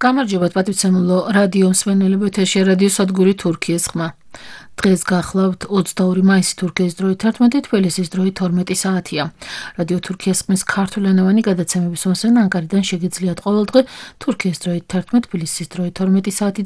გამარჯობათ პატივცემულო რადიო მსმენელებო, ეთერშია რადიო სადგური თურქიის ხმა. დღეს გახლავთ 22 მაისი თურქიის დროით 11, თბილისის დროით 12 საათია. რადიო თურქიის ხმის ქართულენოვანი გადაცემების მოსმენა ანკარიდან შეგიძლიათ ყოველდღე თურქიის დროით 11, თბილისის დროით 12 საათი